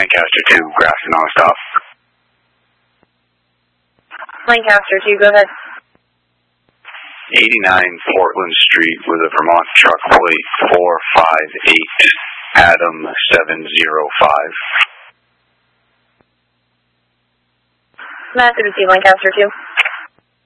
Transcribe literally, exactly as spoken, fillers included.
Lancaster two, Grafton on stop. Lancaster two, go ahead. eighty-nine Portland Street with a Vermont truck plate four five eight Adam seven zero five. Master to see Lancaster two.